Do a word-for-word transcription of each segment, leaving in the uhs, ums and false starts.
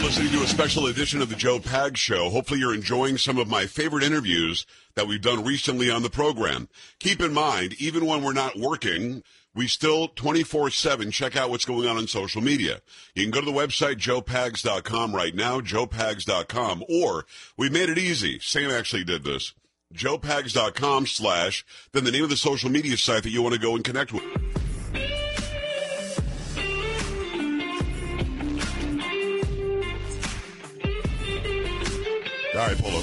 listening to a special edition of the Joe Pags Show. Hopefully you're enjoying some of my favorite interviews that we've done recently on the program. Keep in mind, even when we're not working, we still twenty-four seven check out what's going on on social media. You can go to the website joe pags dot com right now, joe pags dot com, or we made it easy. Sam actually did this. joe pags dot com slash, then the name of the social media site that you want to go and connect with. All right, pull up.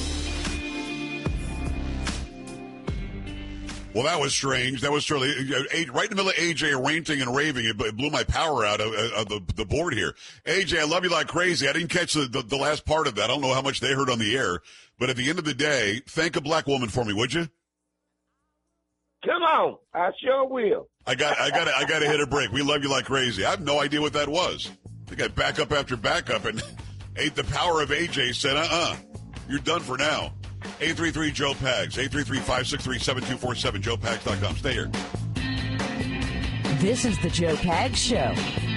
Well, that was strange. That was surely right in the middle of A J ranting and raving. It blew my power out of, of the, the board here. A J, I love you like crazy. I didn't catch the, the, the last part of that. I don't know how much they heard on the air. But at the end of the day, thank a black woman for me, would you? Come on. I sure will. I got I got I got to hit a break. We love you like crazy. I have no idea what that was. I got backup after backup, and ate the power of A J said, uh-uh. You're done for now. eight three three Joe Pags, eight three three, five six three, seven two four seven, joe pags dot com. Stay here. This is the Joe Pags Show.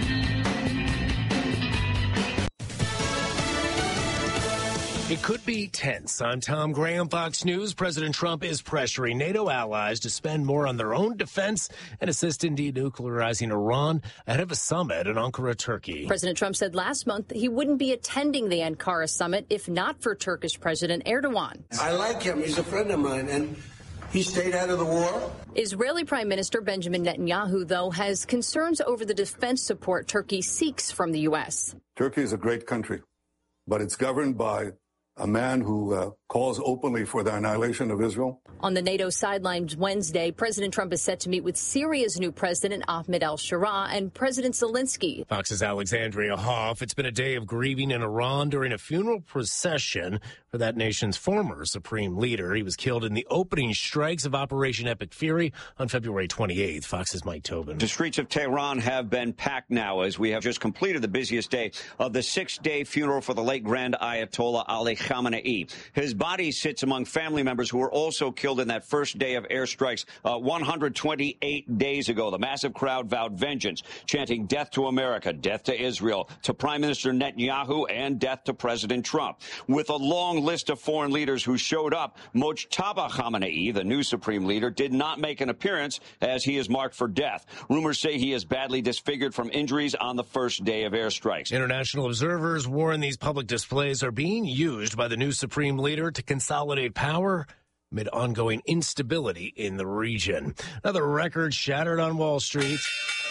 It could be tense. I'm Tom Graham, Fox News. President Trump is pressuring NATO allies to spend more on their own defense and assist in denuclearizing Iran ahead of a summit in Ankara, Turkey. President Trump said last month he wouldn't be attending the Ankara summit if not for Turkish President Erdogan. I like him. He's a friend of mine, and he stayed out of the war. Israeli Prime Minister Benjamin Netanyahu, though, has concerns over the defense support Turkey seeks from the U S. Turkey is a great country, but it's governed by a man who uh, calls openly for the annihilation of Israel. On the NATO sidelines Wednesday, President Trump is set to meet with Syria's new president, Ahmed al-Shara, and President Zelensky. Fox's Alexandria Hoff. It's been a day of grieving in Iran during a funeral procession for that nation's former supreme leader. He was killed in the opening strikes of Operation Epic Fury on February twenty-eighth. Fox's Mike Tobin. The streets of Tehran have been packed now as we have just completed the busiest day of the six-day funeral for the late Grand Ayatollah Ali Khamenei. His body sits among family members who were also killed in that first day of airstrikes uh, one hundred twenty-eight days ago. The massive crowd vowed vengeance, chanting death to America, death to Israel, to Prime Minister Netanyahu, and death to President Trump. With a long list of foreign leaders who showed up, Mojtaba Khamenei, the new supreme leader, did not make an appearance as he is marked for death. Rumors say he is badly disfigured from injuries on the first day of airstrikes. International observers warn these public displays are being used by the new supreme leader to consolidate power amid ongoing instability in the region. Another record shattered on Wall Street.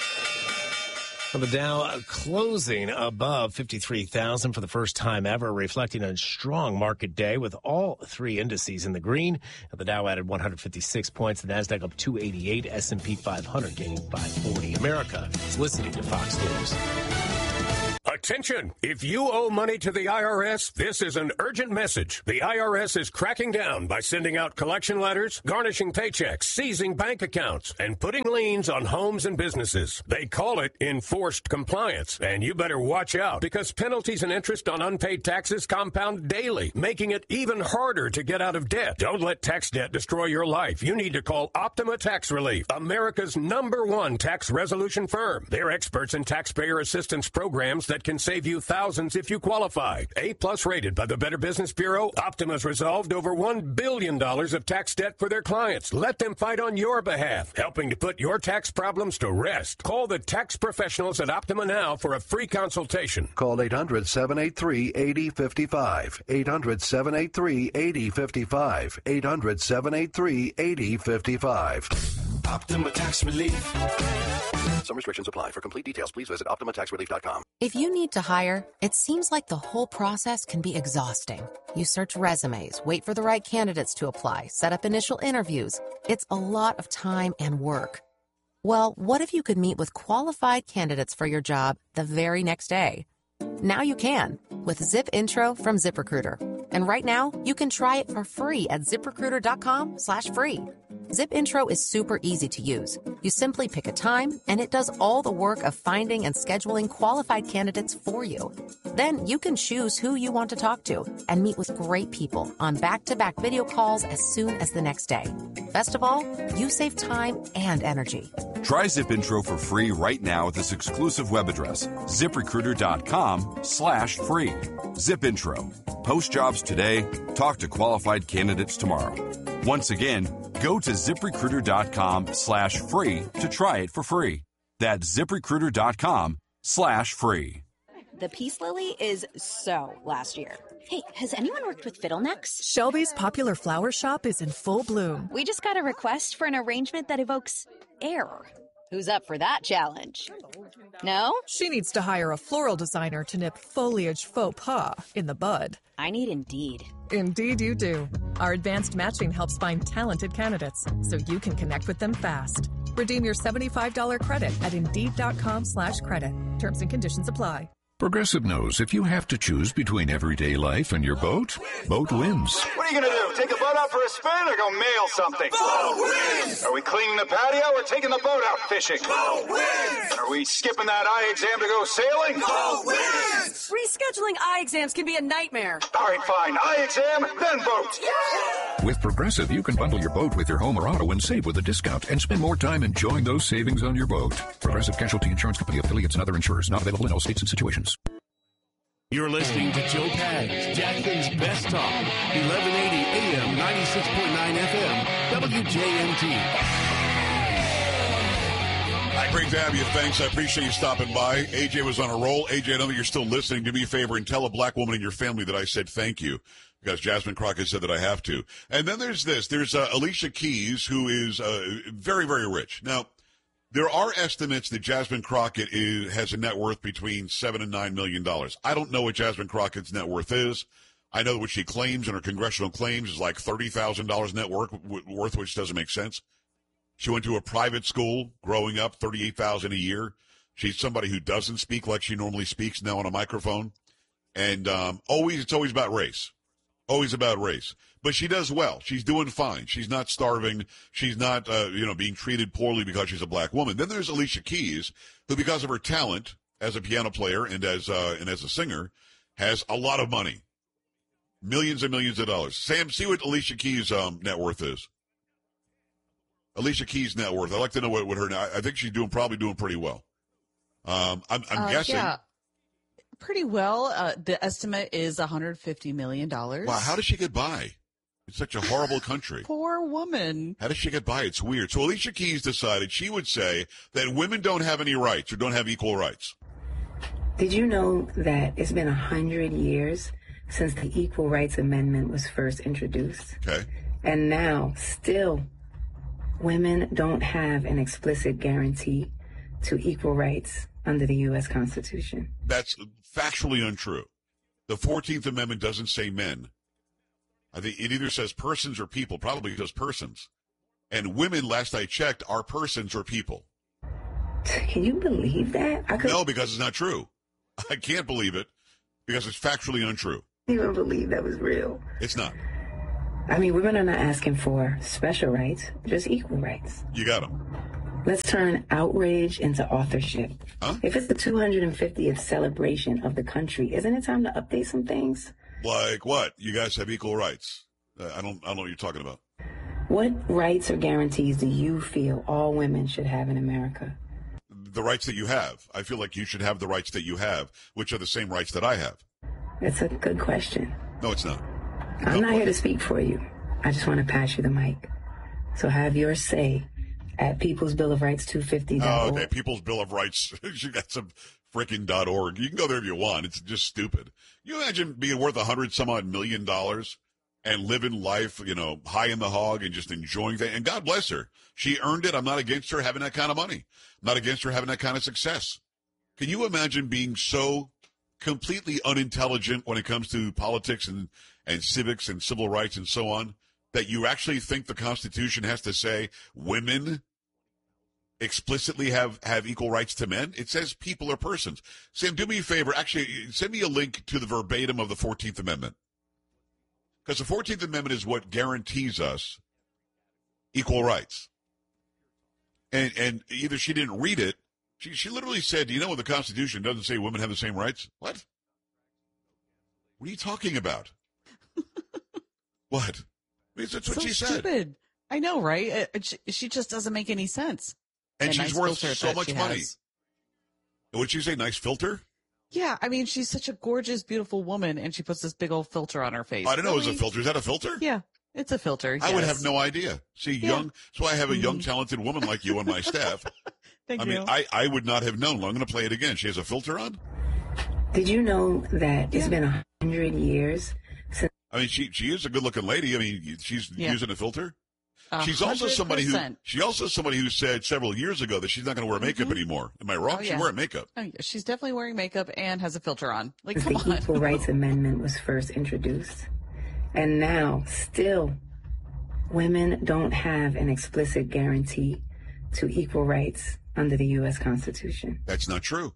The Dow closing above fifty-three thousand for the first time ever, reflecting a strong market day with all three indices in the green. The Dow added one hundred fifty-six points, the Nasdaq up two eighty-eight, S and P five hundred gaining five forty. America is listening to Fox News. Attention! If you owe money to the I R S, this is an urgent message. The I R S is cracking down by sending out collection letters, garnishing paychecks, seizing bank accounts, and putting liens on homes and businesses. They call it enforced compliance, and you better watch out because penalties and interest on unpaid taxes compound daily, making it even harder to get out of debt. Don't let tax debt destroy your life. You need to call Optima Tax Relief, America's number one tax resolution firm. They're experts in taxpayer assistance programs that can save you thousands if you qualify. A-plus rated by the Better Business Bureau, Optima's resolved over one billion dollars of tax debt for their clients. Let them fight on your behalf, helping to put your tax problems to rest. Call the tax professionals at Optima now for a free consultation. Call eight hundred, seven eight three, eight zero five five. eight hundred, seven eight three, eight zero five five. eight hundred, seven eight three, eight zero five five. Optima Tax Relief. Some restrictions apply. For complete details, please visit optima tax relief dot com. If you need to hire, it seems like the whole process can be exhausting. You search resumes, wait for the right candidates to apply, set up initial interviews. It's a lot of time and work. Well, what if you could meet with qualified candidates for your job the very next day? Now you can with Zip Intro from ZipRecruiter. And right now, you can try it for free at zip recruiter dot com slash free. Zip Intro is super easy to use. You simply pick a time, and it does all the work of finding and scheduling qualified candidates for you. Then you can choose who you want to talk to and meet with great people on back-to-back video calls as soon as the next day. Best of all, you save time and energy. Try Zip Intro for free right now at this exclusive web address, ZipRecruiter.com slash free. Zip Intro. Post jobs today. Talk to qualified candidates tomorrow. Once again, go to ZipRecruiter.com slash free to try it for free. That's ZipRecruiter.com slash free. The Peace Lily is so last year. Hey, has anyone worked with fiddlenecks? Shelby's popular flower shop is in full bloom. We just got a request for an arrangement that evokes air. Who's up for that challenge? No? She needs to hire a floral designer to nip foliage faux pas in the bud. I need Indeed. Indeed you do. Our advanced matching helps find talented candidates so you can connect with them fast. Redeem your seventy-five dollars credit at Indeed.com slash credit. Terms and conditions apply. Progressive knows if you have to choose between everyday life and your boat, boat wins. What are you going to do? Take the boat out for a spin or go mail something? Boat wins! Are we cleaning the patio or taking the boat out fishing? Boat wins! Are we skipping that eye exam to go sailing? Boat wins! Rescheduling eye exams can be a nightmare. All right, fine. Eye exam, then boat. Yeah! With Progressive, you can bundle your boat with your home or auto and save with a discount and spend more time enjoying those savings on your boat. Progressive Casualty Insurance Company, affiliates, and other insurers. Not available in all states and situations. You're listening to Joe Pags, Jackson's Best Talk, eleven eighty A M, ninety-six point nine F M, W J M T. Hi, great to have you. Thanks. I appreciate you stopping by. A J was on a roll. A J, I know that you're still listening. Do me a favor and tell a black woman in your family that I said thank you, because Jasmine Crockett said that I have to. And then there's this. There's uh, Alicia Keys, who is uh, very, very rich. Now, there are estimates that Jasmine Crockett is, has a net worth between seven and nine million dollars. I don't know what Jasmine Crockett's net worth is. I know what she claims in her congressional claims is like thirty thousand dollars net worth, worth, which doesn't make sense. She went to a private school growing up, thirty-eight thousand dollars a year. She's somebody who doesn't speak like she normally speaks now on a microphone. And um, always, it's always about race. Always about race. But she does well. She's doing fine. She's not starving. She's not, uh, you know, being treated poorly because she's a black woman. Then there's Alicia Keys, who, because of her talent as a piano player and as uh, and as a singer, has a lot of money, millions and millions of dollars. Sam, see what Alicia Keys' um, net worth is. Alicia Keys' net worth. I'd like to know what, what her. I think she's doing probably doing pretty well. Um, I'm, I'm uh, guessing. Yeah. Pretty well. Uh, the estimate is one hundred fifty million dollars. Wow, how does she get by? It's such a horrible country. Poor woman. How does she get by? It's weird. So Alicia Keys decided she would say that women don't have any rights or don't have equal rights. Did you know that it's been one hundred years since the Equal Rights Amendment was first introduced? Okay. And now, still, women don't have an explicit guarantee to equal rights under the U S Constitution. That's factually untrue. The fourteenth Amendment doesn't say men. I think it either says persons or people, probably just persons. And women, last I checked, are persons or people. Can you believe that? I could No, because it's not true. I can't believe it because it's factually untrue. even believe that was real. It's not. I mean, women are not asking for special rights, just equal rights. You got them. Let's turn outrage into authorship. Huh? If it's the two hundred fiftieth celebration of the country, isn't it time to update some things? Like what? You guys have equal rights. Uh, I don't I don't know what you're talking about. What rights or guarantees do you feel all women should have in America? The rights that you have. I feel like you should have the rights that you have, which are the same rights that I have. It's a good question. No, it's not. I'm no. not here to speak for you. I just want to pass you the mic. So have your say at People's Bill of Rights two fifty. Oh, okay. People's Bill of Rights. You got some freaking .org. You can go there if you want. It's just stupid. You imagine being worth a hundred some odd million dollars and living life, you know, high in the hog and just enjoying things. And God bless her. She earned it. I'm not against her having that kind of money. I'm not against her having that kind of success. Can you imagine being so completely unintelligent when it comes to politics and, and civics and civil rights and so on, that you actually think the Constitution has to say women explicitly have, have equal rights to men? It says people or persons. Sam, do me a favor. Actually, send me a link to the verbatim of the fourteenth Amendment. Because the fourteenth Amendment is what guarantees us equal rights. And and either she didn't read it, she she literally said, you know, the Constitution doesn't say women have the same rights? What? What are you talking about? What? I mean, that's what so she said. Stupid. I know, right? It, she, she just doesn't make any sense. And A she's nice worth filter so that much she money. has. What'd she say? Nice filter? Yeah, I mean, she's such a gorgeous, beautiful woman, and she puts this big old filter on her face. I don't know. Really? Is a filter? Is that a filter? Yeah, it's a filter. I would yes. have no idea. See, Yeah. young. That's why I have a young, Mhm. talented woman like you on my staff. Thank I you. mean, I, I would not have known. I'm going to play it again. She has a filter on? Did you know that it's been a hundred years since? I mean, she she is a good-looking lady. I mean, she's Yeah. using a filter. A She's also somebody who hundred percent. she also somebody who said several years ago that she's not going to wear makeup Mhm. anymore. Am I wrong? Oh, She's yeah. wearing makeup. Oh, yeah. She's definitely wearing makeup and has a filter on. Like, Since come the on. Equal Rights Amendment was first introduced. And now, still, women don't have an explicit guarantee to equal rights under the U S Constitution. That's not true.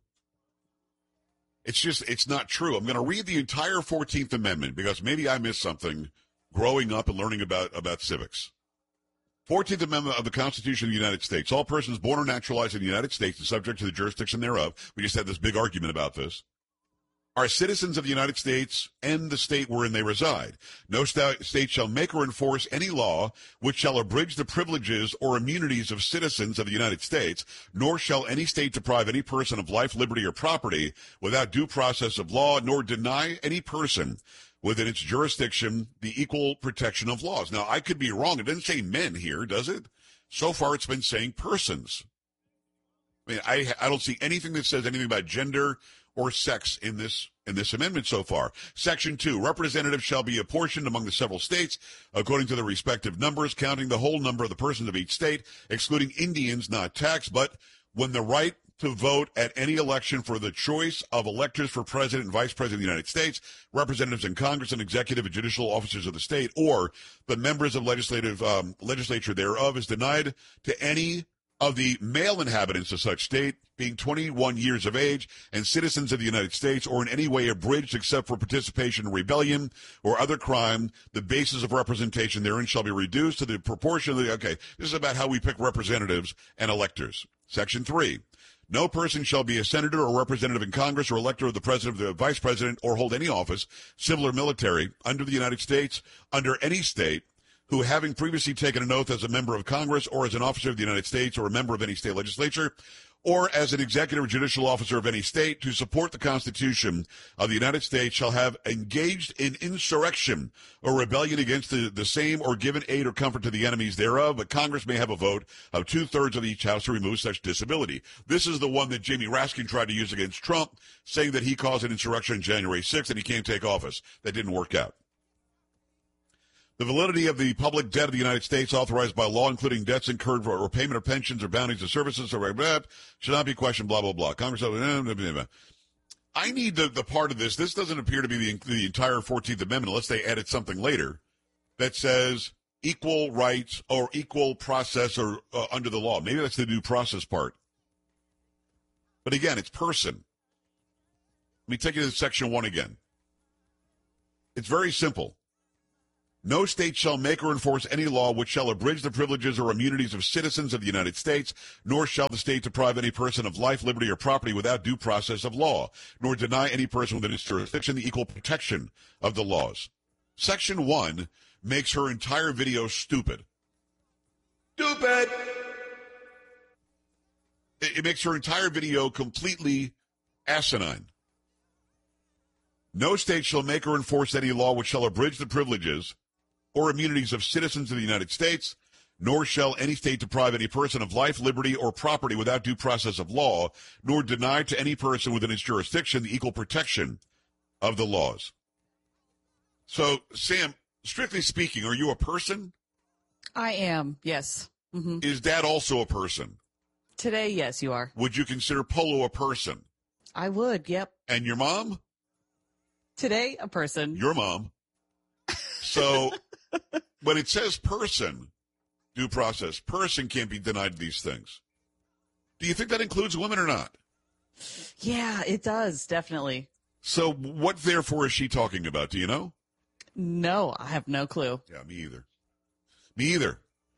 It's just, it's not true. I'm going to read the entire fourteenth Amendment because maybe I missed something growing up and learning about, about civics. fourteenth Amendment of the Constitution of the United States. All persons born or naturalized in the United States and subject to the jurisdiction thereof. We just had this big argument about this. Are citizens of the United States and the state wherein they reside. No st- state shall make or enforce any law which shall abridge the privileges or immunities of citizens of the United States, nor shall any state deprive any person of life, liberty, or property without due process of law, nor deny any person within its jurisdiction the equal protection of laws. Now, I could be wrong. It doesn't say men here, does it? So far, it's been saying persons. I mean, I, I don't see anything that says anything about gender or sex in this in this amendment so far. Section two, representatives shall be apportioned among the several states according to their respective numbers, counting the whole number of the persons of each state, excluding Indians not taxed, but when the right to vote at any election for the choice of electors for president and vice president of the United States, representatives in Congress and executive and judicial officers of the state, or the members of legislative um, legislature thereof is denied to any of the male inhabitants of such state, being twenty-one years of age and citizens of the United States, or in any way abridged except for participation in rebellion or other crime, the basis of representation therein shall be reduced to the proportion of the, okay, this is about how we pick representatives and electors. Section three, no person shall be a senator or representative in Congress or elector of the president, or the vice president, or hold any office, civil or military, under the United States, under any state, who, having previously taken an oath as a member of Congress or as an officer of the United States or a member of any state legislature, or as an executive or judicial officer of any state to support the Constitution of the United States shall have engaged in insurrection or rebellion against the, the same or given aid or comfort to the enemies thereof, but Congress may have a vote of two-thirds of each house to remove such disability. This is the one that Jamie Raskin tried to use against Trump, saying that he caused an insurrection on January sixth and he can't take office. That didn't work out. The validity of the public debt of the United States authorized by law, including debts incurred for repayment of pensions or bounties of services, or blah, blah, should not be questioned, blah, blah, blah. Congress, blah, blah, blah. I need the, the part of this. This doesn't appear to be the, the entire fourteenth Amendment, unless they added something later that says equal rights or equal process or uh, under the law. Maybe that's the due process part. But again, it's person. Let me take you to section one again. It's very simple. No state shall make or enforce any law which shall abridge the privileges or immunities of citizens of the United States, nor shall the state deprive any person of life, liberty, or property without due process of law, nor deny any person within its jurisdiction the equal protection of the laws. Section one makes her entire video stupid. Stupid! It, it makes her entire video completely asinine. No state shall make or enforce any law which shall abridge the privileges or immunities of citizens of the United States, nor shall any state deprive any person of life, liberty, or property without due process of law, nor deny to any person within its jurisdiction the equal protection of the laws. So, Sam, strictly speaking, are you a person? I am, yes. Mm-hmm. Is Dad also a person? Today, yes, you are. Would you consider Polo a person? I would, yep. And your mom? Today, a person. Your mom. So, when it says person, due process, person can't be denied these things. Do you think that includes women or not? Yeah, it does, definitely. So, what therefore is she talking about? Do you know? No, I have no clue. Yeah, me either. Me either.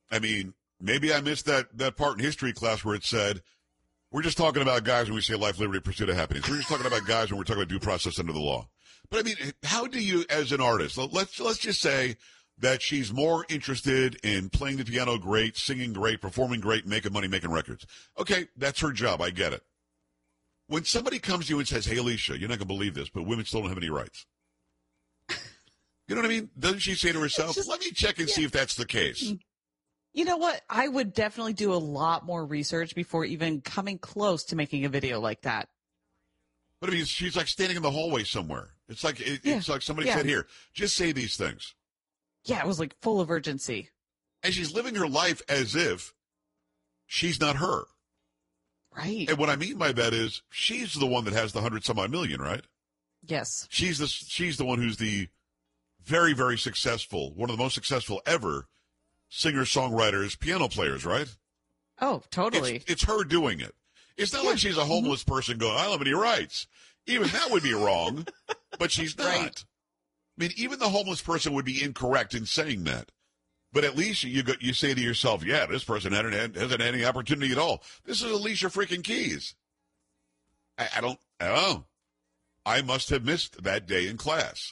I mean, maybe I missed that, that part in history class where it said, we're just talking about guys when we say life, liberty, pursuit of happiness. We're just talking about guys when we're talking about due process under the law. But I mean, how do you, as an artist, let's let's just say that she's more interested in playing the piano great, singing great, performing great, making money, making records. Okay, that's her job. I get it. When somebody comes to you and says, hey, Alicia, you're not going to believe this, but women still don't have any rights. You know what I mean? Doesn't she say to herself, just, let me check and yeah. see if that's the case? You know what? I would definitely do a lot more research before even coming close to making a video like that. But I mean, she's like standing in the hallway somewhere. It's like it, yeah. it's like somebody yeah. said, here, just say these things. Yeah, it was like full of urgency. And she's living her life as if she's not her. Right. And what I mean by that is she's the one that has the hundred some odd million, right? Yes. She's the she's the one who's the very, very successful, one of the most successful ever singers, songwriters, piano players, right? Oh, totally. It's, it's her doing it. It's not yeah. like she's a homeless mm-hmm. person going, I don't have any rights. Even that would be wrong, but she's not. Right. I mean, even the homeless person would be incorrect in saying that. But at least you go, you say to yourself, yeah, this person hasn't had, hasn't had any opportunity at all. This is Alicia freaking Keys. I, I don't, I don't know. I must have missed that day in class.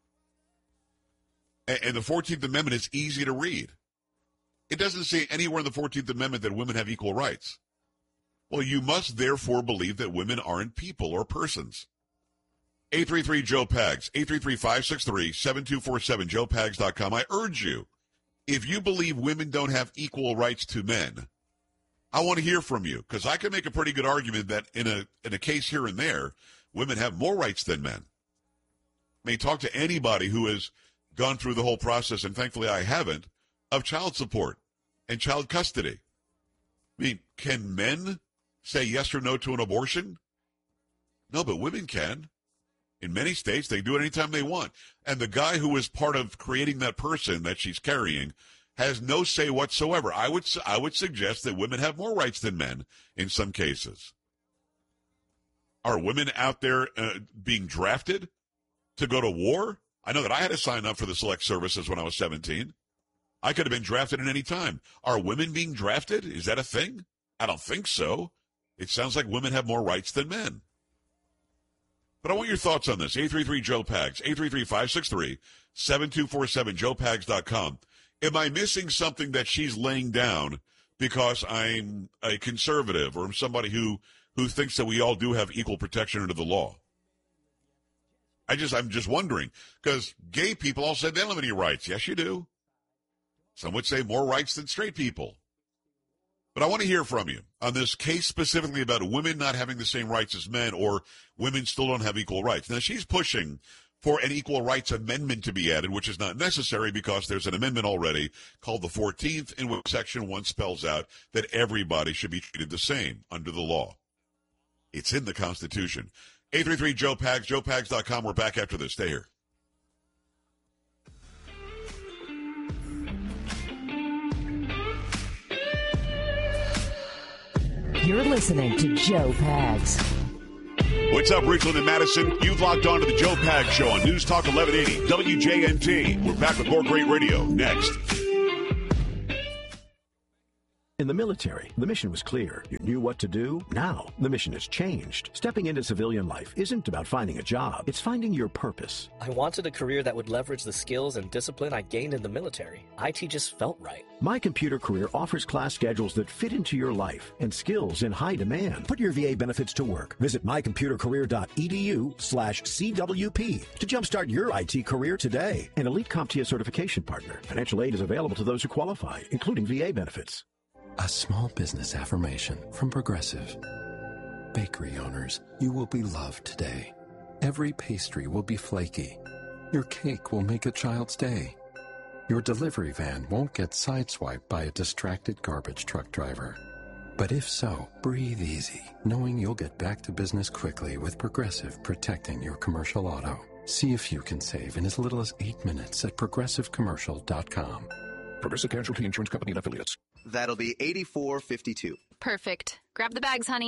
And, and the fourteenth Amendment is easy to read. It doesn't say anywhere in the fourteenth Amendment that women have equal rights. Well, you must therefore believe that women aren't people or persons. eight three three Joe Pags, eight three three, five six three, seven two four seven, joe pags dot com. I urge you, if you believe women don't have equal rights to men, I want to hear from you, because I can make a pretty good argument that in a in a case here and there, women have more rights than men. I mean, talk to anybody who has gone through the whole process, and thankfully I haven't, of child support and child custody. I mean, can men say yes or no to an abortion? No, but women can. In many states, they do it anytime they want. And the guy who is part of creating that person that she's carrying has no say whatsoever. I would I would suggest that women have more rights than men in some cases. Are women out there uh, being drafted to go to war? I know that I had to sign up for the select services when I was seventeen. I could have been drafted at any time. Are women being drafted? Is that a thing? I don't think so. It sounds like women have more rights than men. But I want your thoughts on this. eight three three Joe Pags, eight three three, five six three, seven two four seven, joe pags dot com. Am I missing something that she's laying down because I'm a conservative or I'm somebody who, who thinks that we all do have equal protection under the law? I just, I'm just wondering, because gay people all said they don't have any rights. Yes, you do. Some would say more rights than straight people. But I want to hear from you on this case specifically about women not having the same rights as men, or women still don't have equal rights. Now, she's pushing for an equal rights amendment to be added, which is not necessary because there's an amendment already called the fourteenth, in which Section one spells out that everybody should be treated the same under the law. It's in the Constitution. eight three three Joe Pags, joe pags dot com. We're back after this. Stay here. You're listening to Joe Pags. What's up, Richland and Madison? You've logged on to the Joe Pags Show on News Talk eleven eighty W J N T. We're back with more great radio next. In the military, the mission was clear. You knew what to do. Now, the mission has changed. Stepping into civilian life isn't about finding a job. It's finding your purpose. I wanted a career that would leverage the skills and discipline I gained in the military. I T just felt right. My Computer Career offers class schedules that fit into your life and skills in high demand. Put your V A benefits to work. Visit my computer career dot e d u slash C W P to jumpstart your I T career today. An Elite CompTIA certification partner. Financial aid is available to those who qualify, including V A benefits. A small business affirmation from Progressive. Bakery owners, you will be loved today. Every pastry will be flaky. Your cake will make a child's day. Your delivery van won't get sideswiped by a distracted garbage truck driver. But if so, breathe easy, knowing you'll get back to business quickly with Progressive protecting your commercial auto. See if you can save in as little as eight minutes at progressive commercial dot com. Progressive Casualty Insurance Company and Affiliates. That'll be eighty-four fifty-two. Perfect. Grab the bags, honey.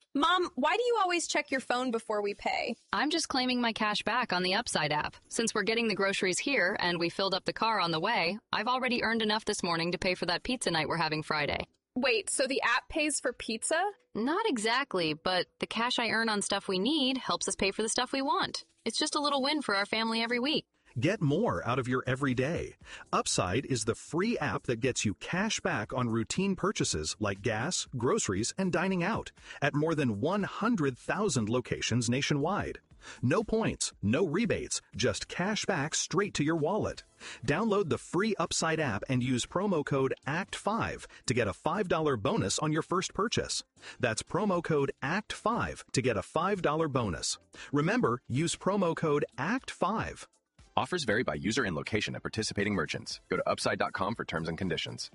Mom, why do you always check your phone before we pay? I'm just claiming my cash back on the Upside app. Since we're getting the groceries here and we filled up the car on the way, I've already earned enough this morning to pay for that pizza night we're having Friday. Wait, so the app pays for pizza? Not exactly, but the cash I earn on stuff we need helps us pay for the stuff we want. It's just a little win for our family every week. Get more out of your everyday. Upside is the free app that gets you cash back on routine purchases like gas, groceries, and dining out at more than one hundred thousand locations nationwide. No points, no rebates, just cash back straight to your wallet. Download the free Upside app and use promo code A C T five to get a five dollars bonus on your first purchase. That's promo code A C T five to get a five dollars bonus. Remember, use promo code A C T five. Offers vary by user and location at participating merchants. Go to upside dot com for terms and conditions.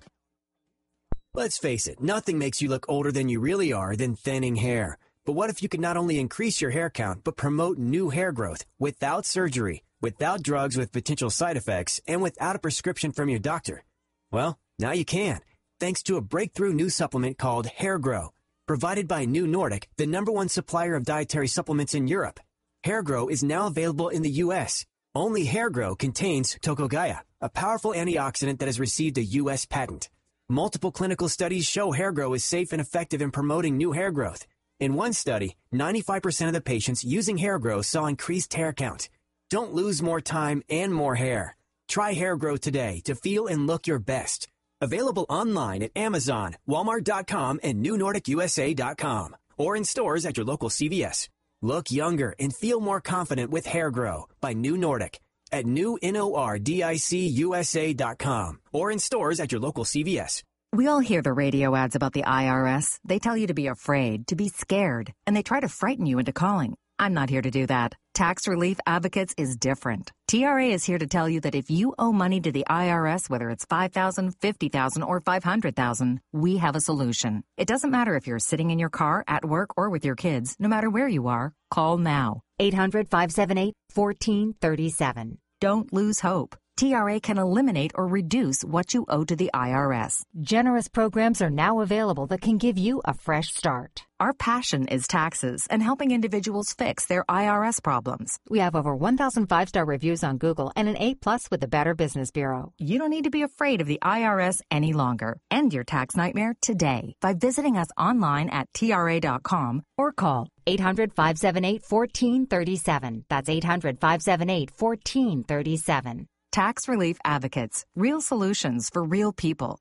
Let's face it, nothing makes you look older than you really are than thinning hair. But what if you could not only increase your hair count, but promote new hair growth without surgery, without drugs with potential side effects, and without a prescription from your doctor? Well, now you can, thanks to a breakthrough new supplement called Hair Grow, provided by New Nordic, the number one supplier of dietary supplements in Europe. Hair Grow is now available in the U S Only Hair Grow contains Tocogaya, a powerful antioxidant that has received a U S patent. Multiple clinical studies show Hair Grow is safe and effective in promoting new hair growth. In one study, ninety-five percent of the patients using Hair Grow saw increased hair count. Don't lose more time and more hair. Try Hair Grow today to feel and look your best. Available online at Amazon, Walmart dot com, and New Nordic U S A dot com, or in stores at your local C V S. Look younger and feel more confident with Hair Grow by New Nordic at new nordic U S A dot com or in stores at your local C V S. We all hear the radio ads about the I R S. They tell you to be afraid, to be scared, and they try to frighten you into calling. I'm not here to do that. Tax Relief Advocates is different. T R A is here to tell you that if you owe money to the I R S, whether it's five thousand dollars, fifty thousand dollars, or five hundred thousand dollars, we have a solution. It doesn't matter if you're sitting in your car, at work, or with your kids. No matter where you are, call now. eight hundred, five seven eight, one four three seven. Don't lose hope. T R A can eliminate or reduce what you owe to the I R S. Generous programs are now available that can give you a fresh start. Our passion is taxes and helping individuals fix their I R S problems. We have over one thousand five-star reviews on Google and an A plus with the Better Business Bureau. You don't need to be afraid of the I R S any longer. End your tax nightmare today by visiting us online at T R A dot com or call eight hundred, five seven eight, one four three seven. That's eight hundred, five seven eight, one four three seven. Tax Relief Advocates. Real solutions for real people.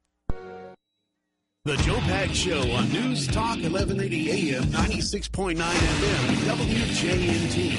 The Joe Pags Show on News Talk eleven eighty A M, ninety-six point nine F M, W J N T.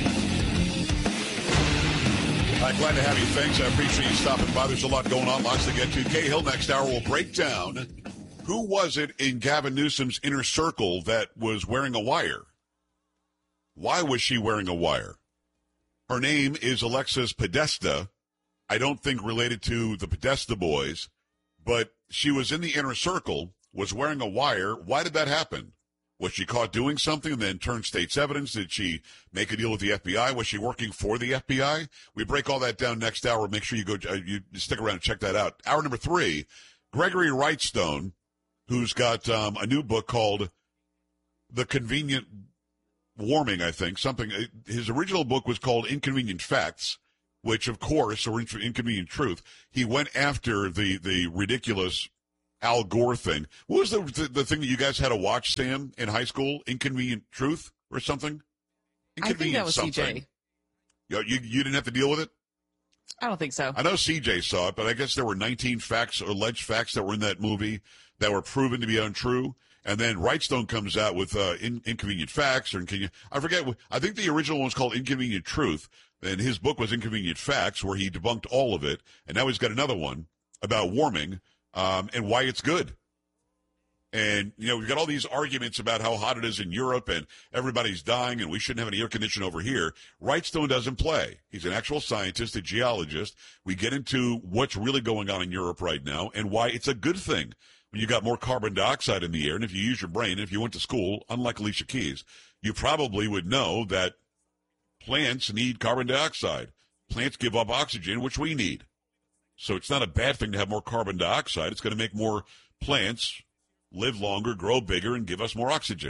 All right, glad to have you. Thanks. I appreciate you stopping by. There's a lot going on, lots to get to. Kay Hill next hour will break down who was it in Gavin Newsom's inner circle that was wearing a wire. Why was she wearing a wire? Her name is Alexis Podesta. I don't think related to the Podesta boys, but she was in the inner circle, was wearing a wire. Why did that happen? Was she caught doing something and then turned state's evidence? Did she make a deal with the F B I? Was she working for the F B I? We break all that down next hour. Make sure you go, uh, you stick around and check that out. Hour number three, Gregory Wrightstone, who's got um, a new book called The Convenient Warming, I think, something. His original book was called Inconvenient Facts, which, of course, or Inconvenient Truth. He went after the, the ridiculous Al Gore thing. What was the, the the thing that you guys had to watch, Sam, in high school? Inconvenient Truth or something? Inconvenient I think that was something. C J. You, you, you didn't have to deal with it? I don't think so. I know C J saw it, but I guess there were nineteen facts, alleged facts that were in that movie that were proven to be untrue. And then Wrightstone comes out with uh, in, Inconvenient Facts. or inconvenient, I forget. I think the original one was called Inconvenient Truth. And his book was Inconvenient Facts, where he debunked all of it. And now he's got another one about warming um, and why it's good. And, you know, we've got all these arguments about how hot it is in Europe and everybody's dying and we shouldn't have any air conditioning over here. Wrightstone doesn't play. He's an actual scientist, a geologist. We get into what's really going on in Europe right now and why it's a good thing when you got more carbon dioxide in the air. And if you use your brain, if you went to school, unlike Alicia Keys, you probably would know that plants need carbon dioxide. Plants give up oxygen, which we need. So it's not a bad thing to have more carbon dioxide. It's going to make more plants live longer, grow bigger, and give us more oxygen.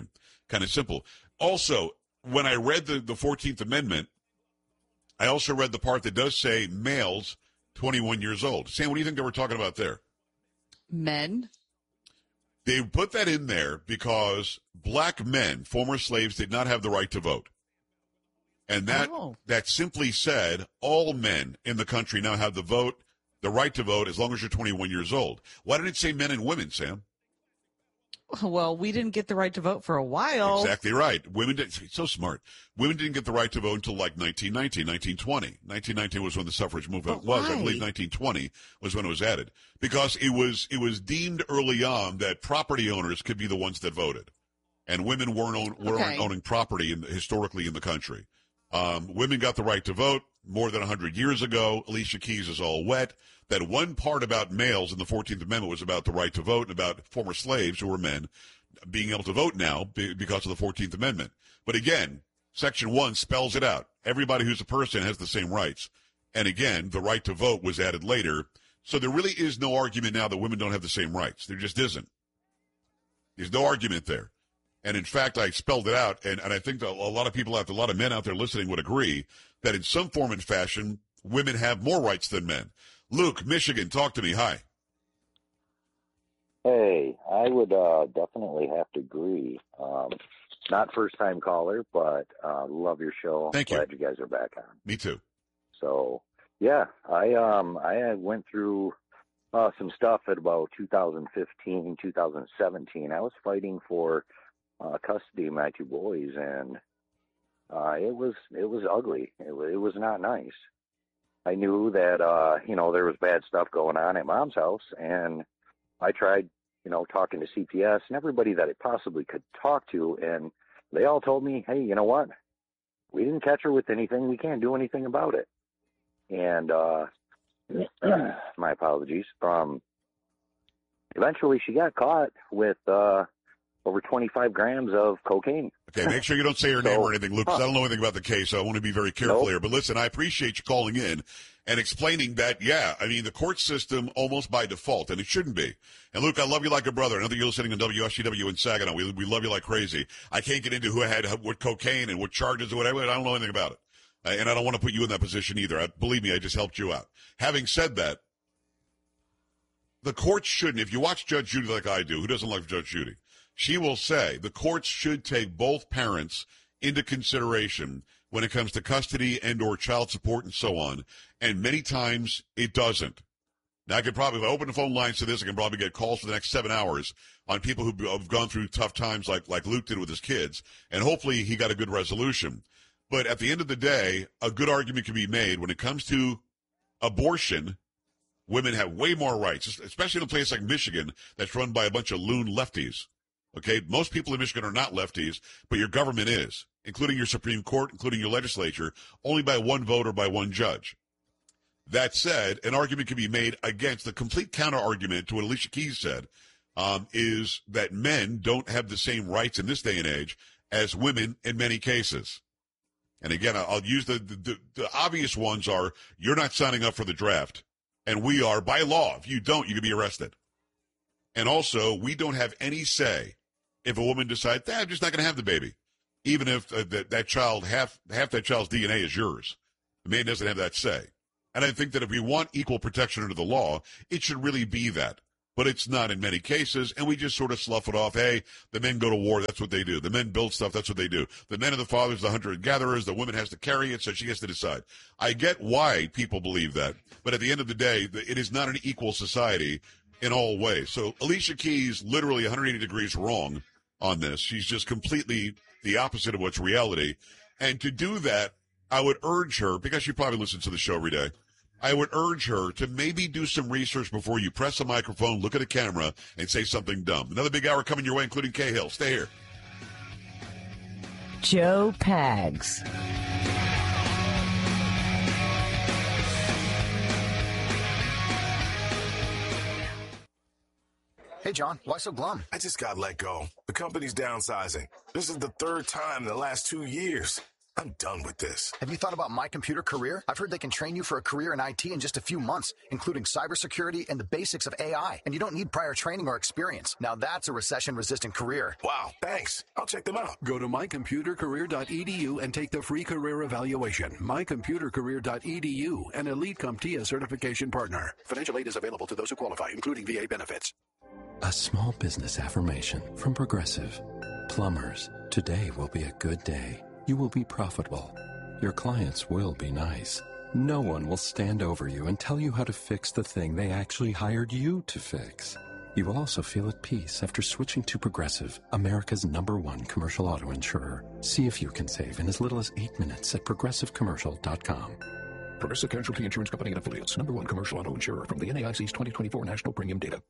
Kind of simple. Also, when I read the, the fourteenth Amendment, I also read the part that does say males twenty-one years old. Sam, what do you think they were talking about there? Men? They put that in there because black men, former slaves, did not have the right to vote. And that Oh. that simply said all men in the country now have the vote, the right to vote, as long as you're twenty-one years old. Why didn't it say men and women, Sam? Well, we didn't get the right to vote for a while. Exactly right. Women did, so smart. Women didn't get the right to vote until like nineteen nineteen, nineteen twenty. nineteen nineteen was when the suffrage movement But was. I why? believe nineteen twenty was when it was added. Because it was it was deemed early on that property owners could be the ones that voted. And women weren't, own, weren't Okay. owning property in, historically in the country. Um, women got the right to vote more than one hundred years ago. Alicia Keys is all wet. That one part about males in the fourteenth Amendment was about the right to vote and about former slaves who were men being able to vote now be- because of the fourteenth Amendment. But again, Section one spells it out. Everybody who's a person has the same rights. And again, the right to vote was added later. So there really is no argument now that women don't have the same rights. There just isn't. There's no argument there. And in fact, I spelled it out, and, and I think that a lot of people out there, a lot of men out there listening would agree that in some form and fashion, women have more rights than men. Luke, Michigan, talk to me. Hi. Hey, I would uh, definitely have to agree. Um, not first time caller, but uh, love your show. Thank you. Glad you guys are back on. Me too. So yeah, I um I had went through uh, some stuff at about two thousand fifteen, two thousand seventeen. I was fighting for uh, custody of my two boys, and uh, it was it was ugly. It was, it was not nice. I knew that uh, you know there was bad stuff going on at Mom's house, and I tried, you know, talking to C P S and everybody that I possibly could talk to, and they all told me, hey, you know what? We didn't catch her with anything. We can't do anything about it. And uh, my apologies. Um, eventually, she got caught with uh, over twenty-five grams of cocaine. Okay, make sure you don't say her name So- or anything, Luke, 'cause I don't know anything about the case, so I want to be very careful Nope. here. But listen, I appreciate you calling in and explaining that, yeah, I mean, the court system almost by default, and it shouldn't be. And Luke, I love you like a brother. I know that you're listening on W S C W in Saginaw. We, we love you like crazy. I can't get into who had what cocaine and what charges or whatever. I don't know anything about it. Uh, and I don't want to put you in that position either. I, believe me, I just helped you out. Having said that, the courts shouldn't, if you watch Judge Judy like I do, who doesn't like Judge Judy? She will say the courts should take both parents into consideration when it comes to custody and or child support and so on. And many times it doesn't. Now, I could probably, if I open the phone lines to this, I can probably get calls for the next seven hours on people who have gone through tough times like, like Luke did with his kids. And hopefully he got a good resolution. But at the end of the day, a good argument can be made when it comes to abortion. Women have way more rights, especially in a place like Michigan that's run by a bunch of loon lefties. Okay, most people in Michigan are not lefties, but your government is, including your Supreme Court, including your legislature, only by one vote or by one judge. That said, an argument can be made against the complete counter-argument to what Alicia Keys said, um, is that men don't have the same rights in this day and age as women in many cases. And again, I'll use the, the, the obvious ones are you're not signing up for the draft, and we are by law. If you don't, you can be arrested. And also, we don't have any say if a woman decides, eh, I'm just not going to have the baby, even if uh, that, that child, half half that child's D N A is yours. The man doesn't have that say. And I think that if we want equal protection under the law, it should really be that. But it's not in many cases, and we just sort of slough it off. Hey, the men go to war, that's what they do. The men build stuff, that's what they do. The men are the fathers, the hunter and gatherers, the woman has to carry it, so she gets to decide. I get why people believe that, but at the end of the day, it is not an equal society in all ways. So Alicia Keys literally one hundred eighty degrees wrong on this. She's just completely the opposite of what's reality. And to do that, I would urge her, because she probably listens to the show every day, I would urge her to maybe do some research before you press a microphone, look at a camera, and say something dumb. Another big hour coming your way, including Cahill. Stay here. Joe Pags. Hey, John, why so glum? I just got let go. The company's downsizing. This is the third time in the last two years. I'm done with this. Have you thought about My Computer Career? I've heard they can train you for a career in I T in just a few months, including cybersecurity and the basics of A I. And you don't need prior training or experience. Now that's a recession-resistant career. Wow, thanks. I'll check them out. Go to my computer career dot e d u and take the free career evaluation. my computer career dot e d u, an Elite CompTIA certification partner. Financial aid is available to those who qualify, including V A benefits. A small business affirmation from Progressive. Plumbers, today will be a good day. You will be profitable. Your clients will be nice. No one will stand over you and tell you how to fix the thing they actually hired you to fix. You will also feel at peace after switching to Progressive, America's number one commercial auto insurer. See if you can save in as little as eight minutes at progressive commercial dot com. Progressive Casualty Insurance Company and Affiliates, number one commercial auto insurer from the N A I C's twenty twenty-four National Premium Data.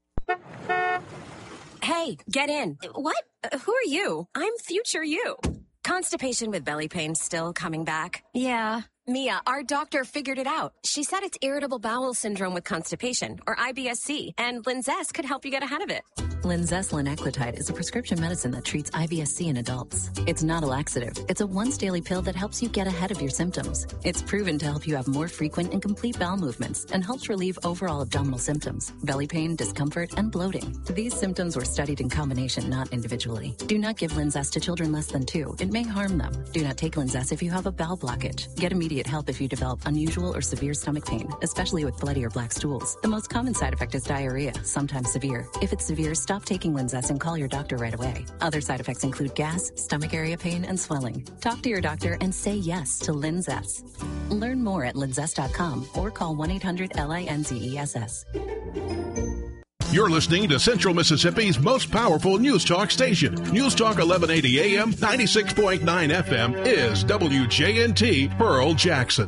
Hey, get in. What? Uh, who are you? I'm future you. Constipation with belly pain still coming back? Yeah. Mia, our doctor figured it out. She said it's irritable bowel syndrome with constipation, or I B S C, and Linzess could help you get ahead of it. Linzess linaclotide is a prescription medicine that treats I B S C in adults. It's not a laxative. It's a once-daily pill that helps you get ahead of your symptoms. It's proven to help you have more frequent and complete bowel movements and helps relieve overall abdominal symptoms, belly pain, discomfort, and bloating. These symptoms were studied in combination, not individually. Do not give Linzess to children less than two. It may harm them. Do not take Linzess if you have a bowel blockage. Get immediate help if you develop unusual or severe stomach pain, especially with bloody or black stools. The most common side effect is diarrhea, sometimes severe. If it's severe, stop taking Linzess and call your doctor right away. Other side effects include gas, stomach area pain, and swelling. Talk to your doctor and say yes to Linzess. Learn more at linzess dot com or call one eight hundred L I N Z E S S. You're listening to Central Mississippi's most powerful news talk station. News Talk eleven eighty A M, ninety-six point nine F M is W J N T Pearl Jackson.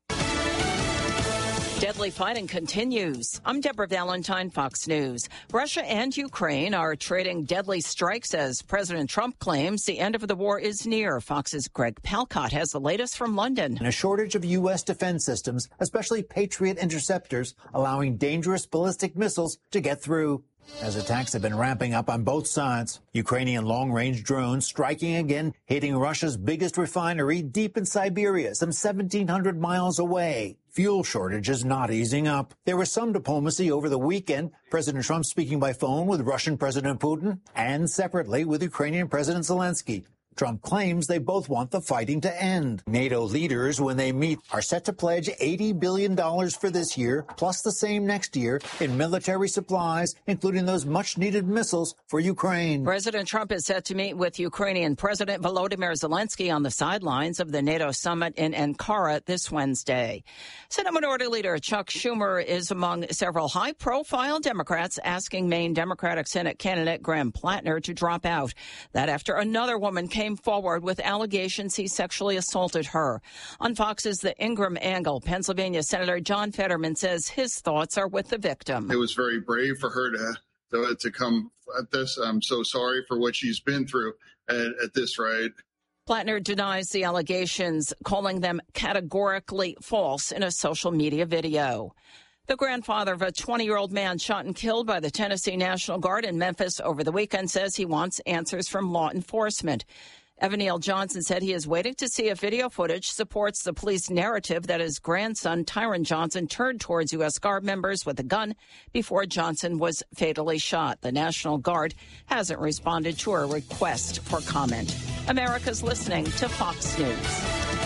Deadly fighting continues. I'm Deborah Valentine, Fox News. Russia and Ukraine are trading deadly strikes as President Trump claims the end of the war is near. Fox's Greg Palcott has the latest from London. And a shortage of U S defense systems, especially Patriot interceptors, allowing dangerous ballistic missiles to get through. As attacks have been ramping up on both sides, Ukrainian long-range drones striking again, hitting Russia's biggest refinery deep in Siberia, some seventeen hundred miles away. Fuel shortages not easing up. There was some diplomacy over the weekend, President Trump speaking by phone with Russian President Putin and separately with Ukrainian President Zelensky. Trump claims they both want the fighting to end. NATO leaders, when they meet, are set to pledge eighty billion dollars for this year, plus the same next year, in military supplies, including those much-needed missiles for Ukraine. President Trump is set to meet with Ukrainian President Volodymyr Zelensky on the sidelines of the NATO summit in Ankara this Wednesday. Senate Minority Leader Chuck Schumer is among several high-profile Democrats asking Maine Democratic Senate candidate Graham Plattner to drop out. That after another woman came forward with allegations he sexually assaulted her. On Fox's The Ingram Angle, Pennsylvania Senator John Fetterman says his thoughts are with the victim. It was very brave for her to to, to come at this. I'm so sorry for what she's been through at, at this rate. Plattner denies the allegations, calling them categorically false in a social media video. The grandfather of a twenty-year-old man shot and killed by the Tennessee National Guard in Memphis over the weekend says he wants answers from law enforcement. Evan Neal Johnson said he is waiting to see if video footage supports the police narrative that his grandson, Tyron Johnson, turned towards U S Guard members with a gun before Johnson was fatally shot. The National Guard hasn't responded to a request for comment. America's listening to Fox News.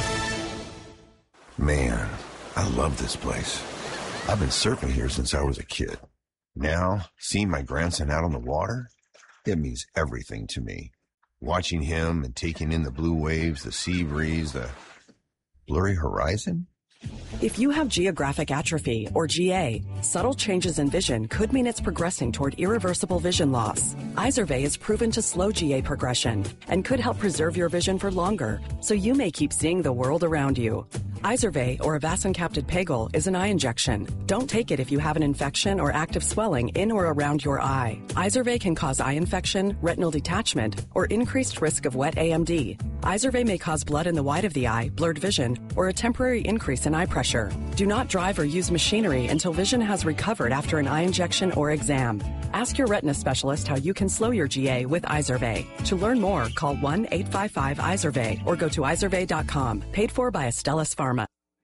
Man, I love this place. I've been surfing here since I was a kid. Now, seeing my grandson out on the water, it means everything to me. Watching him and taking in the blue waves, the sea breeze, the blurry horizon. If you have geographic atrophy, or G A, subtle changes in vision could mean it's progressing toward irreversible vision loss. Izervay is proven to slow G A progression and could help preserve your vision for longer, so you may keep seeing the world around you. Izervay, or avacincaptad pegol, is an eye injection. Don't take it if you have an infection or active swelling in or around your eye. Izervay can cause eye infection, retinal detachment, or increased risk of wet A M D. Izervay may cause blood in the white of the eye, blurred vision, or a temporary increase in eye pressure. Do not drive or use machinery until vision has recovered after an eye injection or exam. Ask your retina specialist how you can slow your G A with Izervay. To learn more, call one eight five five Izervay or go to izervay dot com. Paid for by Astellas Pharma.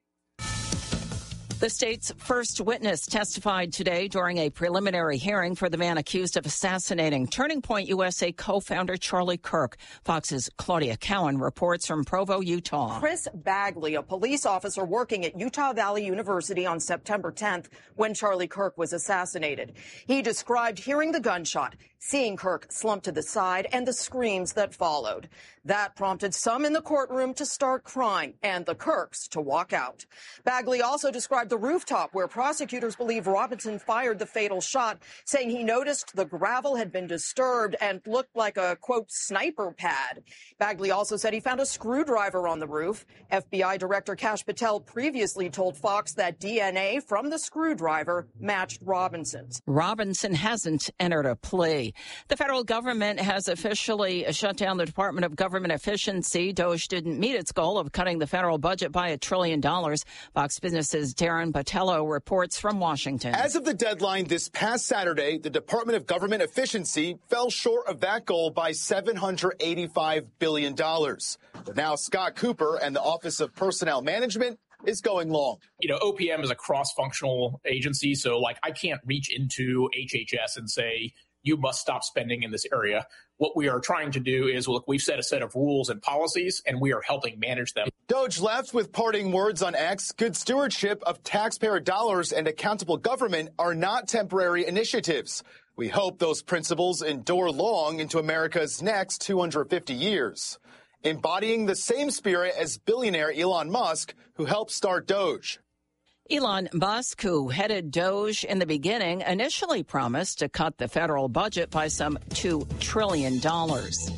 The state's first witness testified today during a preliminary hearing for the man accused of assassinating Turning Point U S A co-founder Charlie Kirk. Fox's Claudia Cowan reports from Provo, Utah. Chris Bagley, a police officer working at Utah Valley University on September tenth when Charlie Kirk was assassinated. He described hearing the gunshot, seeing Kirk slump to the side, and the screams that followed. That prompted some in the courtroom to start crying and the Kirks to walk out. Bagley also described the rooftop where prosecutors believe Robinson fired the fatal shot, saying he noticed the gravel had been disturbed and looked like a, quote, sniper pad. Bagley also said he found a screwdriver on the roof. F B I Director Kash Patel previously told Fox that D N A from the screwdriver matched Robinson's. Robinson hasn't entered a plea. The federal government has officially shut down the Department of Government Efficiency. DOGE didn't meet its goal of cutting the federal budget by a trillion dollars. Fox Business's Darren Botello reports from Washington. As of the deadline this past Saturday, the Department of Government Efficiency fell short of that goal by seven hundred eighty-five billion dollars. But now Scott Cooper and the Office of Personnel Management is going long. You know, O P M is a cross-functional agency, so like I can't reach into H H S and say, you must stop spending in this area. What we are trying to do is, look, we've set a set of rules and policies, and we are helping manage them. DOGE left with parting words on X. Good stewardship of taxpayer dollars and accountable government are not temporary initiatives. We hope those principles endure long into America's next two hundred fifty years, embodying the same spirit as billionaire Elon Musk, who helped start DOGE. Elon Musk, who headed DOGE in the beginning, initially promised to cut the federal budget by some two trillion dollars.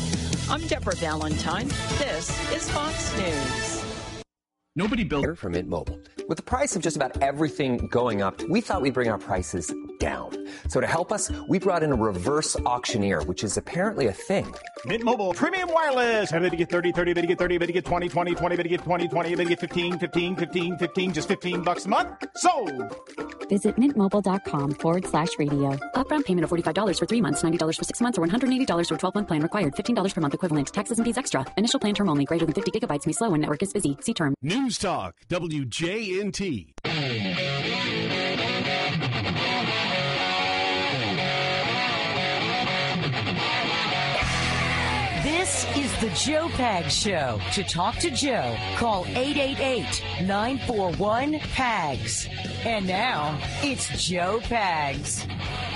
I'm Deborah Valentine. This is Fox News. Nobody built from Mint Mobile. With the price of just about everything going up, we thought we'd bring our prices down. So to help us, we brought in a reverse auctioneer, which is apparently a thing. Mint Mobile Premium Wireless. How did you get thirty, thirty, did you get thirty, did you get twenty, twenty, twenty, did you get twenty, twenty, did you get fifteen, fifteen, fifteen, fifteen, just fifteen bucks a month? Sold! Visit mintmobile.com forward slash radio. Upfront payment of forty-five dollars for three months, ninety dollars for six months, or one hundred eighty dollars for a twelve-month plan required. fifteen dollars per month equivalent. Taxes and fees extra. Initial plan term only. Greater than fifty gigabytes may slow when network is busy. See term. News Talk, W J N T. This is the Joe Pags Show. To talk to Joe, call eight eight eight, nine four one, P A G S. And now, it's Joe Pags.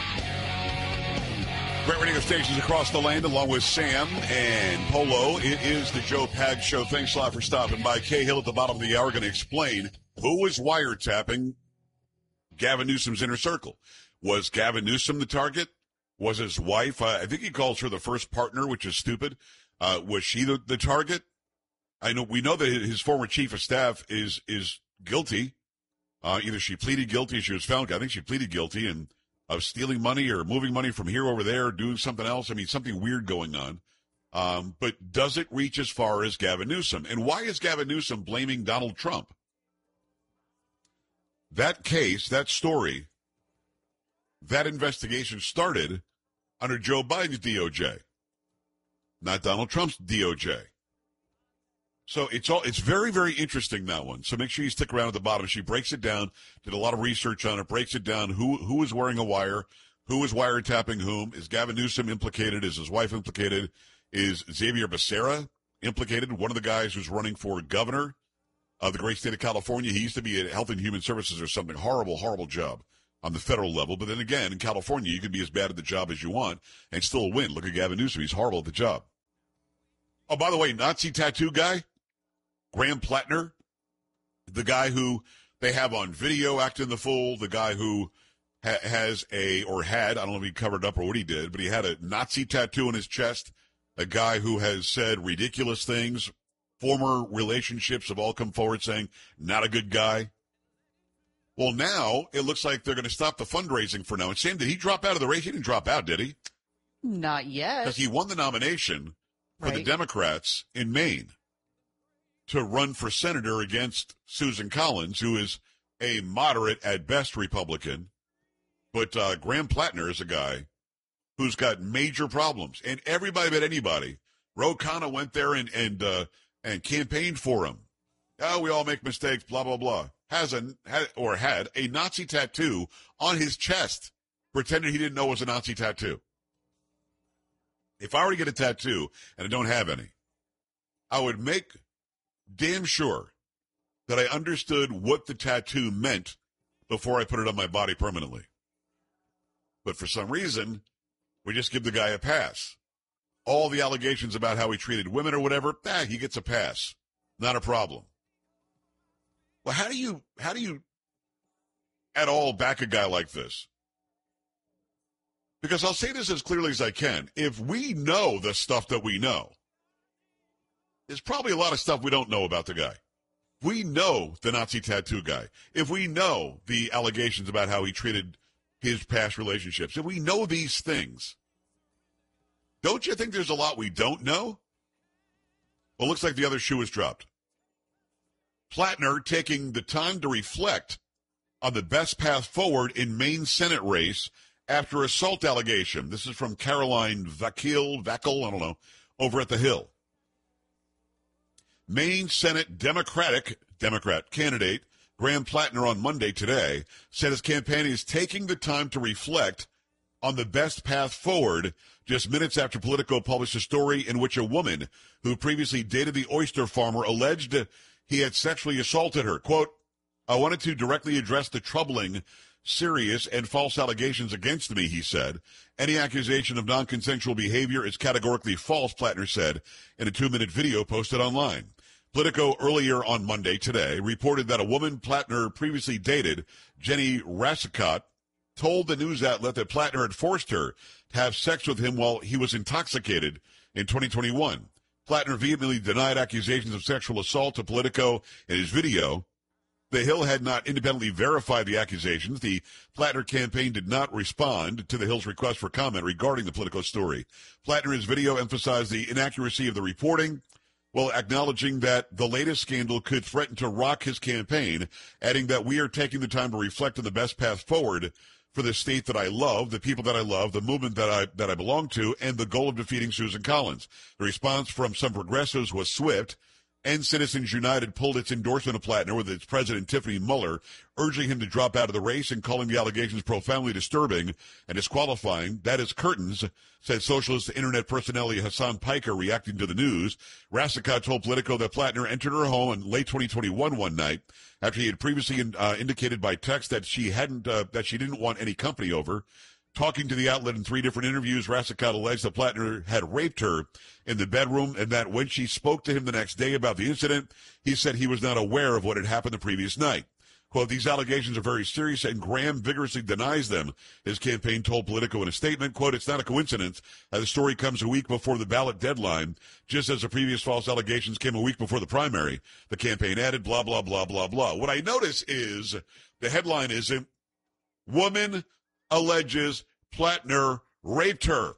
Great radio stations across the land, along with Sam and Polo. It is the Joe Pags Show. Thanks a lot for stopping by. Kay Hill at the bottom of the hour going to explain who was wiretapping Gavin Newsom's inner circle. Was Gavin Newsom the target? Was his wife, uh, I think he calls her the first partner, which is stupid. Uh, was she the, the target? I know we know that his former chief of staff is is guilty. Uh, either she pleaded guilty, or she was found. I think she pleaded guilty and of stealing money or moving money from here over there, or doing something else. I mean, something weird going on. Um, but does it reach as far as Gavin Newsom? And why is Gavin Newsom blaming Donald Trump? That case, that story, that investigation started under Joe Biden's D O J, not Donald Trump's D O J. So it's all it's very, very interesting, that one. So make sure you stick around at the bottom. She breaks it down, did a lot of research on it, breaks it down, who who is wearing a wire, who is wiretapping whom. Is Gavin Newsom implicated? Is his wife implicated? Is Xavier Becerra implicated? One of the guys who's running for governor of the great state of California. He used to be at Health and Human Services or something. Horrible, horrible job on the federal level. But then again, in California, you can be as bad at the job as you want and still win. Look at Gavin Newsom. He's horrible at the job. Oh, by the way, Nazi tattoo guy, Graham Plattner, the guy who they have on video acting the fool, the guy who ha- has a, or had, I don't know if he covered up or what he did, but he had a Nazi tattoo on his chest, a guy who has said ridiculous things former relationships have all come forward saying, not a good guy. Well, now it looks like they're going to stop the fundraising for now. And Sam, did he drop out of the race? He didn't drop out, did he? Not yet. Because he won the nomination for right. the Democrats in Maine to run for senator against Susan Collins, who is a moderate at best Republican. But uh, Graham Plattner is a guy who's got major problems. And everybody but anybody, Ro Khanna went there and and, uh, and campaigned for him. Oh, we all make mistakes, blah, blah, blah. Has a, had, or had a Nazi tattoo on his chest, pretended he didn't know it was a Nazi tattoo. If I were to get a tattoo, and I don't have any, I would make damn sure that I understood what the tattoo meant before I put it on my body permanently. But for some reason, we just give the guy a pass. All the allegations about how he treated women or whatever, ah, he gets a pass. Not a problem. Well, how do you, how do you at all back a guy like this? Because I'll say this as clearly as I can. If we know the stuff that we know, there's probably a lot of stuff we don't know about the guy. We know the Nazi tattoo guy. If we know the allegations about how he treated his past relationships, if we know these things, don't you think there's a lot we don't know? Well, it looks like the other shoe is dropped. Plattner taking the time to reflect on the best path forward in Maine Senate race after assault allegation. This is from Caroline Vakil, Vakel, I don't know, over at the Hill. Maine Senate Democratic Democrat candidate Graham Plattner on Monday today said his campaign is taking the time to reflect on the best path forward just minutes after Politico published a story in which a woman who previously dated the oyster farmer alleged he had sexually assaulted her. Quote, I wanted to directly address the troubling, serious, and false allegations against me, he said. Any accusation of non-consensual behavior is categorically false, Plattner said in a two-minute video posted online. Politico earlier on Monday today reported that a woman Plattner previously dated, Jenny Rassicott, told the news outlet that Plattner had forced her to have sex with him while he was intoxicated in twenty twenty-one. Plattner vehemently denied accusations of sexual assault to Politico in his video. The Hill had not independently verified the accusations. The Plattner campaign did not respond to the Hill's request for comment regarding the Politico story. Plattner in his video emphasized the inaccuracy of the reporting, while acknowledging that the latest scandal could threaten to rock his campaign, adding that we are taking the time to reflect on the best path forward for the state that I love, the people that I love, the movement that I that I belong to, and the goal of defeating Susan Collins. The response from some progressives was swift, and Citizens United pulled its endorsement of Plattner with its president, Tiffany Muller, urging him to drop out of the race and calling the allegations profoundly disturbing and disqualifying. That is curtains, said socialist internet personality Hassan Piker, reacting to the news. Rassicott told Politico that Plattner entered her home in late twenty twenty-one one night after he had previously uh, indicated by text that she hadn't uh, that she didn't want any company over. Talking to the outlet in three different interviews, Rassicott alleged that Plattner had raped her in the bedroom and that when she spoke to him the next day about the incident, he said he was not aware of what had happened the previous night. Quote, these allegations are very serious, and Graham vigorously denies them, his campaign told Politico in a statement. Quote, it's not a coincidence that the story comes a week before the ballot deadline, just as the previous false allegations came a week before the primary. The campaign added, blah, blah, blah, blah, blah. What I notice is the headline isn't, woman alleges Plattner raped her.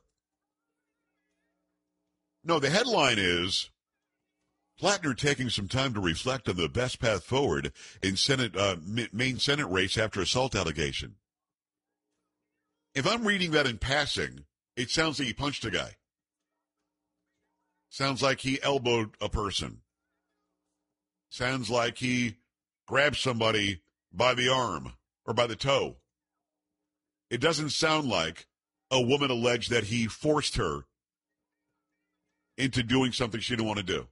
No, the headline is, Plattner taking some time to reflect on the best path forward in Senate, uh, Maine Senate race after assault allegation. If I'm reading that in passing, it sounds like he punched a guy. Sounds like he elbowed a person. Sounds like he grabbed somebody by the arm or by the toe. It doesn't sound like a woman alleged that he forced her into doing something she didn't want to do.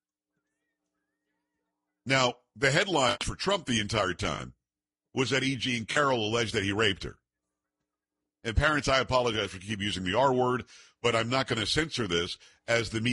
Now, the headline for Trump the entire time was that E G and Carroll alleged that he raped her. And parents, I apologize for keep using the R word, but I'm not going to censor this as the media